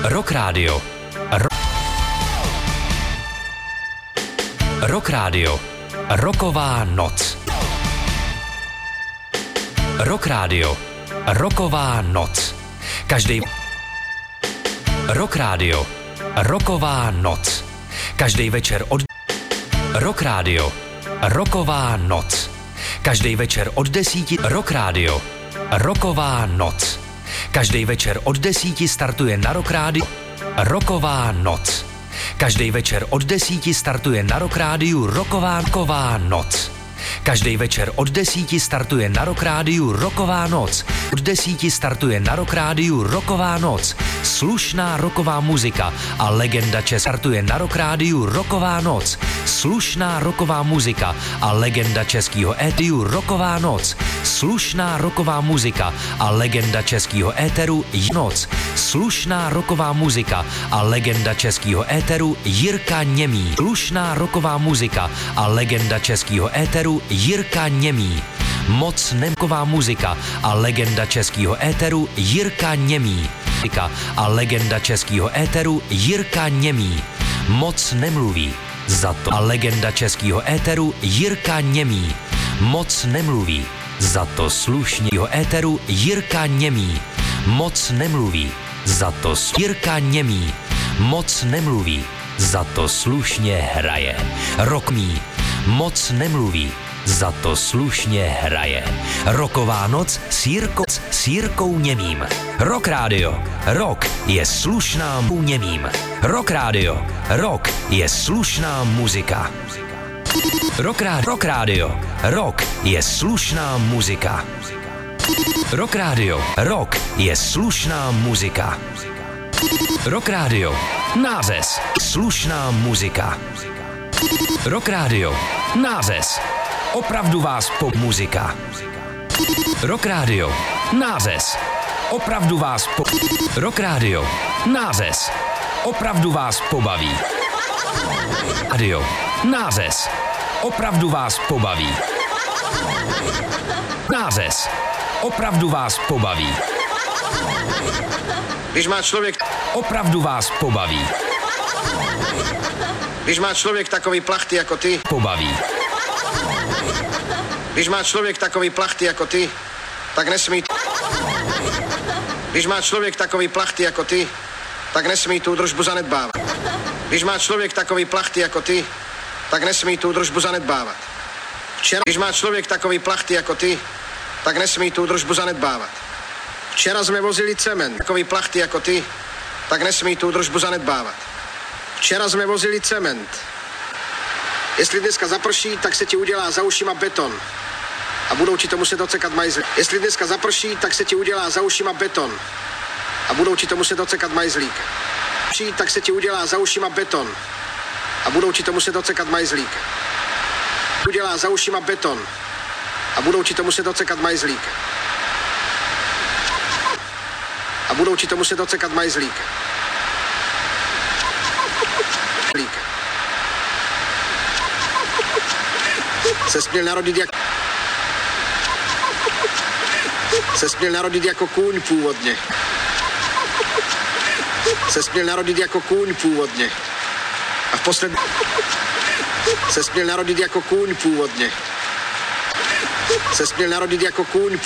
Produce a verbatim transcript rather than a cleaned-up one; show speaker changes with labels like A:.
A: Rock Radio. Ro- Rock Radio. Roková noc. Rock Radio. Roková noc. Každý Rock Radio. Roková noc. Každý večer od Rock Radio. Roková noc. Každý večer od desíti Rock Radio. Roková noc. Každý večer od desíti startuje na Rock Radio. Roková noc. Každý večer od desíti startuje na Rock Radio Roková, roková noc. Každý večer od desíti startuje na Rock Radio Roková noc. Od desíti startuje na Rock Radio Roková noc. Slušná roková muzika a legenda Česk startuje na Rock Radio Roková noc. Slušná roková muzika a legenda českého éteru Roková noc. Slušná roková muzika a legenda českého éteru Noc. Slušná roková muzika a legenda českého éteru Jirka Němý. Slušná roková muzika a legenda českého éteru Jirka Němý. Moc nemková muzika a legenda českého éteru Jirka Němý. A legenda českého éteru Jirka Němý. Moc nemluví za to. A legenda českého éteru Jirka Němý. Moc nemluví za to slušného éteru Jirka Němý. Moc nemluví za to Jirka Němý. Moc nemluví za to slušně hraje. Rock mí. Moc nemluví za to slušně hraje. Roková noc s Jirkou, s Jirkou Němým. Rock Radio. Rock je slušná Němým. Rock Radio. Rock je slušná muzika. Rock Radio. Rock Radio. Rock je slušná muzika. Rock Radio. Rock je slušná muzika. Rock Radio. Nářez. Slušná muzika. Rock Radio. Nářez. Opravdu vás pop muzika. Rock Radio. Nářez. Opravdu vás po... Rock Radio. Nářez. Opravdu vás pobaví. Radio. Nářez. Opravdu vás pobaví. Nářez. Opravdu vás pobaví.
B: Když má člověk...
A: Opravdu vás pobaví.
B: Když má člověk takový plachty jako ty...
A: Pobaví.
B: Když má člověk takový plachty jako ty, tak nesmí... Když má člověk takový plachty jako ty, tak nesmí tu družbu zanedbávat. Když má člověk takový plachty jako ty, tak nesmí tu družbu zanedbávat. Včera, když má člověk takový plachty jako ty, tak nesmí tu družbu zanedbávat. Včera jsme vozili cement. Takový plachty jako ty, tak nesmí tu družbu zanedbávat. Včera jsme vozili cement. Jestli dneska zaprší, tak se ti udělá za ušima beton. A budou ti to muset docekat majzlík. Jestli dneska zaprší, tak se ti udělá za ušima beton. A budou ti to muset docekat majzlík. Tak se ti udělá za ušima beton. A budou ti to muset docekat majzlík. Udělá za ušima beton. A budou ti to muset docekat majzlík. A budou ti to muset docekat majzlík. Se směl narodit jak... Se směl narodit jako kůň původně. Se směl narodit jako kůň původně. A v poslední... Se směl narodit jako kůň původně. Se směl narodit jako kůň